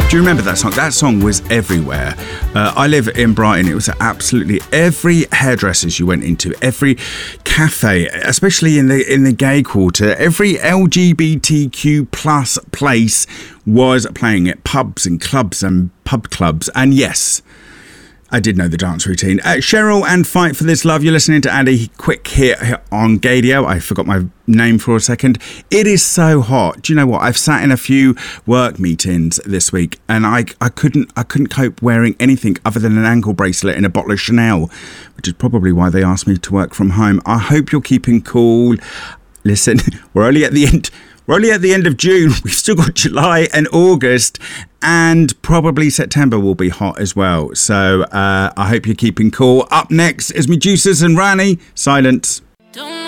Do you remember that song? That song was everywhere. I live in Brighton. It was absolutely every hairdressers you went into, every cafe, especially in the gay quarter, every LGBTQ plus place was playing it. Pubs and clubs and pub clubs. And yes, I did know the dance routine. Cheryl and Fight for This Love. You're listening to Addy. Quick hit on Gadio. I forgot my name for a second. It is so hot. Do you know what? I've sat in a few work meetings this week, and I couldn't cope wearing anything other than an ankle bracelet and a bottle of Chanel, which is probably why they asked me to work from home. I hope you're keeping cool. Listen, we're only at the end of June. We've still got July and August, and probably September will be hot as well. So I hope you're keeping cool. Up next is Medusas and Rani. Silence.